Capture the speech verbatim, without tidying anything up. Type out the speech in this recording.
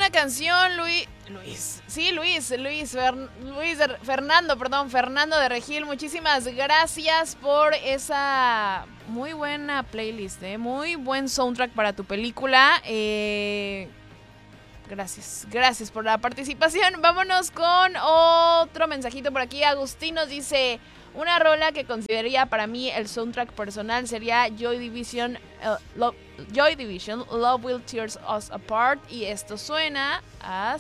buena canción, Luis. Luis. Sí, Luis. Luis. Fer, Luis de, Fernando, perdón. Fernando de Regil. Muchísimas gracias por esa muy buena playlist. ¿eh? Muy buen soundtrack para tu película. Eh, gracias. Gracias por la participación. Vámonos con otro mensajito por aquí. Agustín nos dice... Una rola que consideraría para mí el soundtrack personal sería Joy Division, uh, Love, Joy Division, Love Will Tear Us Apart. Y esto suena así.